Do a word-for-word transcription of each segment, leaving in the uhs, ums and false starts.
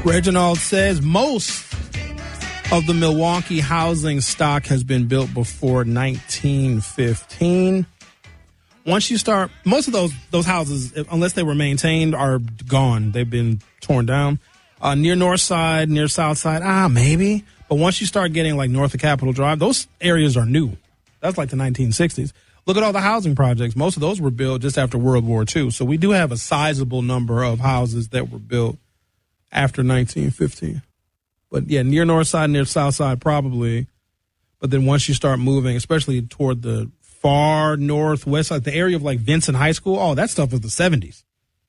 Reginald says most of the Milwaukee housing stock has been built before nineteen fifteen. Once you start, most of those those houses, unless they were maintained, are gone. They've been torn down. Uh, near North Side, near South Side, ah, maybe. But once you start getting like north of Capitol Drive, those areas are new. That's like the nineteen sixties. Look at all the housing projects. Most of those were built just after World War Two. So we do have a sizable number of houses that were built after nineteen fifteen. But yeah, near North Side, near South Side, probably. But then once you start moving, especially toward the far northwest side, the area of like Vincent High School, oh, that stuff was the seventies.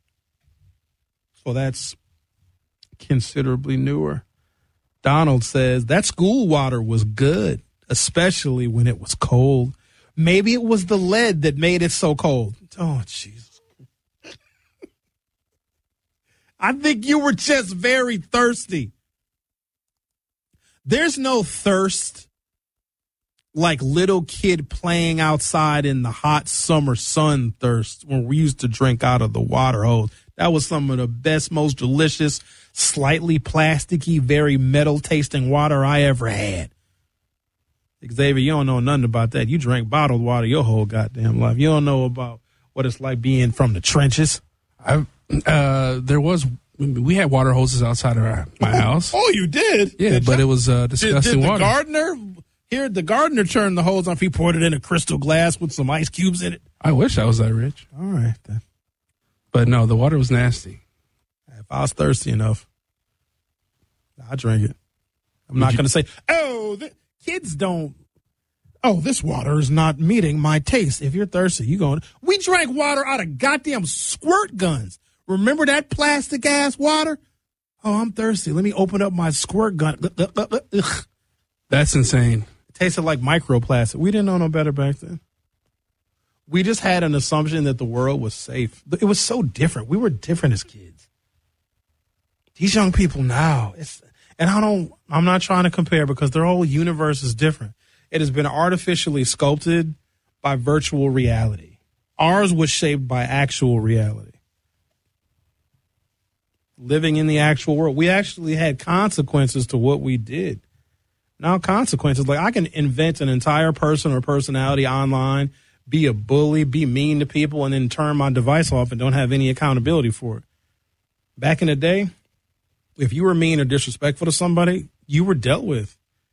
So that's considerably newer. Donald says that school water was good, especially when it was cold. Maybe it was the lead that made it so cold. Oh, Jesus. I think you were just very thirsty. There's no thirst like little kid playing outside in the hot summer sun thirst when we used to drink out of the water hose. That was some of the best, most delicious, slightly plasticky, very metal-tasting water I ever had. Xavier, you don't know nothing about that. You drank bottled water your whole goddamn life. You don't know about what it's like being from the trenches. I, uh, there was, we had water hoses outside of our, my house. Oh, you did? Yeah, did but you? it was uh, disgusting did, did the water. gardener, here, the gardener turned the hose off. He poured it in a crystal glass with some ice cubes in it. I wish I was that rich. All right, then. But no, the water was nasty. If I was thirsty enough, I'd drink it. I'm Would not going to say, oh, the kids don't. Oh, this water is not meeting my taste. If you're thirsty, you going. We drank water out of goddamn squirt guns. Remember that plastic ass water? Oh, I'm thirsty. Let me open up my squirt gun. Ugh. That's insane. It tasted like microplastic. We didn't know no better back then. We just had an assumption that the world was safe. It was so different. We were different as kids. These young people now, it's, and I don't, I'm not trying to compare because their whole universe is different. It has been artificially sculpted by virtual reality. Ours was shaped by actual reality. Living in the actual world. We actually had consequences to what we did. Now consequences, like I can invent an entire person or personality online, be a bully, be mean to people, and then turn my device off and don't have any accountability for it. Back in the day, if you were mean or disrespectful to somebody, you were dealt with.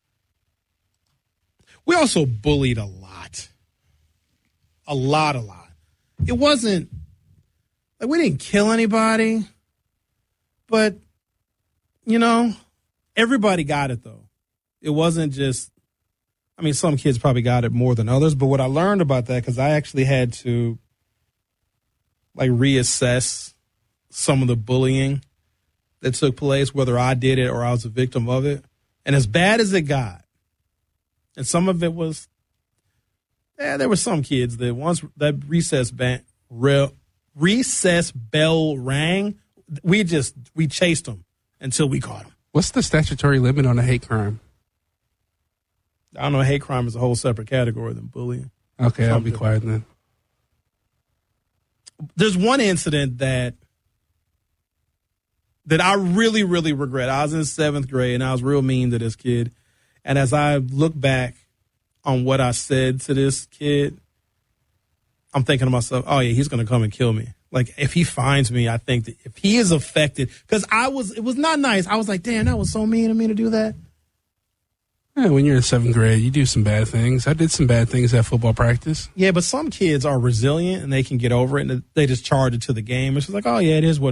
We also bullied a lot. A lot, a lot. It wasn't, like we didn't kill anybody, but, you know, everybody got it, though. It wasn't just, I mean, some kids probably got it more than others, but what I learned about that, because I actually had to, like, reassess some of the bullying that took place, whether I did it or I was a victim of it. And as bad as it got, and some of it was, yeah, there were some kids that once that recess, ban, re, recess bell rang, we just, we chased them until we caught them. What's the statutory limit on a hate crime? I don't know. Hate crime is a whole separate category than bullying. Okay, I'll be quiet then. There's one incident that that I really, really regret. I was in seventh grade, and I was real mean to this kid. And as I look back on what I said to this kid, I'm thinking to myself, oh, yeah, he's going to come and kill me. Like, if he finds me, I think that if he is affected, because I was, it was not nice. I was like, damn, that was so mean of me to do that. Yeah, when you're in seventh grade, you do some bad things. I did some bad things at football practice. Yeah, but some kids are resilient and they can get over it and they just charge it to the game. It's just like, oh, yeah, it is what